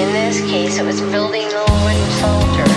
In this case, it was building the wooden soldier.